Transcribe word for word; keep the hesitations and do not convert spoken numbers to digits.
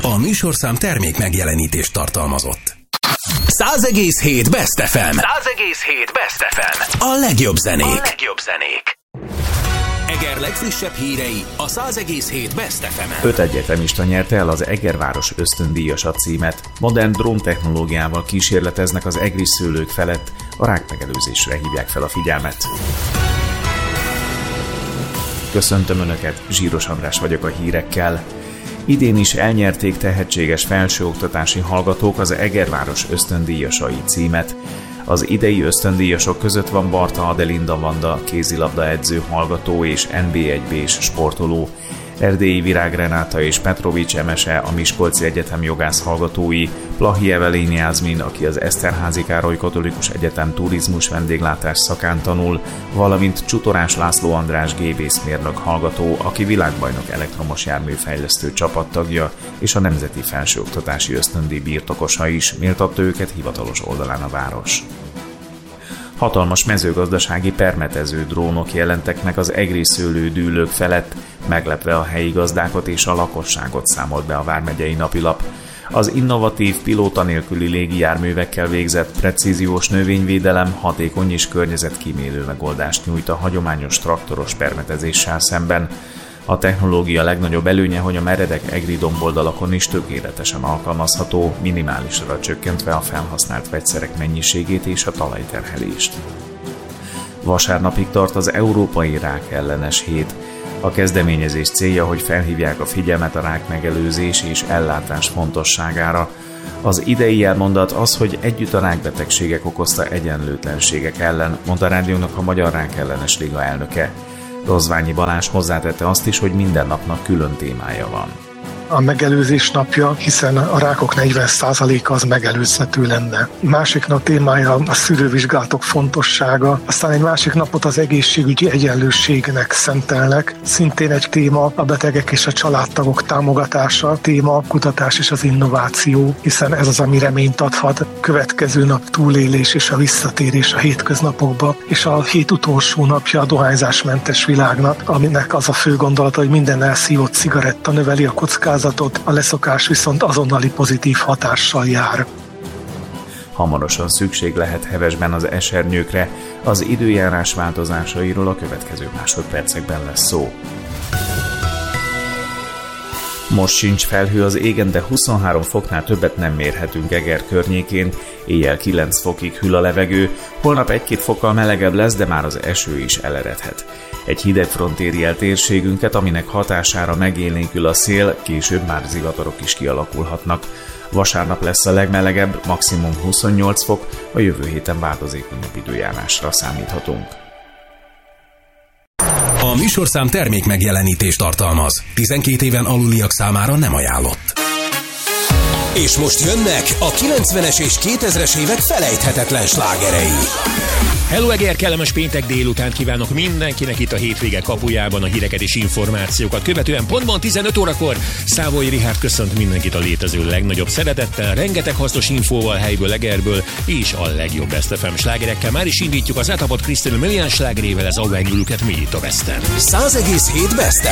A műsorszám termék megjelenítést tartalmazott. száz egész hét Best ef em. száz egész hét Best ef em. A legjobb zenék. A legjobb zenék. Eger legfrissebb hírei a száz egész hét Best ef emen. Öt egyetemista nyerte el az Egerváros ösztöndíjasat címet. Modern drón technológiával kísérleteznek az egri szőlők felett, a rák megelőzésre hívják fel a figyelmet. Köszöntöm Önöket, Zsíros András vagyok a hírekkel. Idén is elnyerték tehetséges felsőoktatási hallgatók az Egerváros ösztöndíjasai címet. Az idei ösztöndíjasok között van Barta Adelinda Vanda, kézilabda edző hallgató és en bé egy bés sportoló, Erdélyi Virág Renáta és Petrovics Emese, a Miskolci Egyetem jogász hallgatói, Plahi Evelyn Jászmin, aki az Eszterházy Károly Katolikus Egyetem turizmus vendéglátás szakán tanul, valamint Csutorás László András gépészmérnök hallgató, aki világbajnok elektromos járműfejlesztő csapattagja és a Nemzeti Felsőoktatási Ösztöndíj birtokosa is, méltatta őket hivatalos oldalán a város. Hatalmas mezőgazdasági permetező drónok jelentek meg az egri szőlődűlők felett, meglepve a helyi gazdákat és a lakosságot, számolt be a vármegyei napilap. Az innovatív, pilóta nélküli légijárművekkel végzett precíziós növényvédelem hatékony és környezetkímélő megoldást nyújt a hagyományos traktoros permetezéssel szemben. A technológia legnagyobb előnye, hogy a meredek egri domboldalakon is tökéletesen alkalmazható, minimálisra csökkentve a felhasznált vegyszerek mennyiségét és a talajterhelést. Vasárnapig tart az Európai Rák Ellenes Hét. A kezdeményezés célja, hogy felhívják a figyelmet a rák megelőzés és ellátás fontosságára. Az idei jelmondat az, hogy együtt a rákbetegségek okozta egyenlőtlenségek ellen, mondta a rádiónak a Magyar Rák Ellenes Liga elnöke. Rozványi Balázs hozzátette azt is, hogy minden napnak külön témája van. A megelőzés napja, hiszen a rákok negyven százaléka az megelőzhető lenne. Másik nap témája a szűrővizsgálatok fontossága, aztán egy másik napot az egészségügyi egyenlőségnek szentelnek. Szintén egy téma a betegek és a családtagok támogatása, téma a kutatás és az innováció, hiszen ez az, ami reményt adhat. Következő nap túlélés és a visszatérés a hétköznapokba, és a hét utolsó napja a dohányzásmentes világnap, aminek az a fő gondolata, hogy minden elszívott cigaretta növeli a kockázatot, a leszokás viszont azonnali pozitív hatással jár. Hamarosan szükség lehet Hevesben az esernyőkre, az időjárás változásairól a következő másodpercekben lesz szó. Most sincs felhő az égen, de huszonhárom foknál többet nem mérhetünk Eger környékén, éjjel kilenc fokig hűl a levegő, holnap egy-két fokkal melegebb lesz, de már az eső is eleredhet. Egy hideg front éri el térségünket, aminek hatására megélénkül a szél, később már zivatarok is kialakulhatnak. Vasárnap lesz a legmelegebb, maximum huszonnyolc fok, a jövő héten változékonyabb időjárásra számíthatunk. A műsorszám termék megjelenítést tartalmaz. tizenkét éven aluliak számára nem ajánlott. És most jönnek a kilencvenes és kétezres évek felejthetetlen slágerei. Hello Eger, kellemes péntek délután kívánok mindenkinek itt a hétvége kapujában, a híreket és információkat követően pontban tizenöt órakor Szávói Richárd köszönt mindenkit a létező legnagyobb szeretettel, rengeteg hasznos infóval helyből, Egerből és a legjobb Best ef em slágerekkel. Már is indítjuk az eltapadt Christina Milian slágerével, ez When You Look At Me itt a Western. száz egész hét Best